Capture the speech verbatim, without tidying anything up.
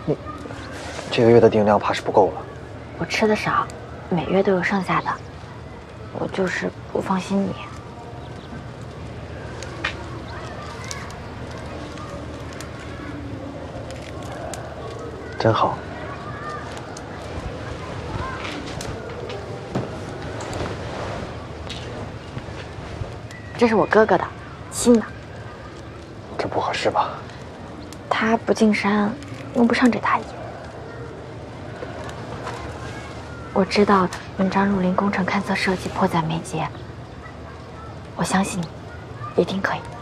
你这个月的订量怕是不够了。 我吃的少，每月都有剩下的。我就是不放心你。 真好。 这是我哥哥的，新的。 这不合适吧？ 他不进山，用不上这大衣。我知道文章入林工程勘测设计迫在眉睫，我相信你，一定可以。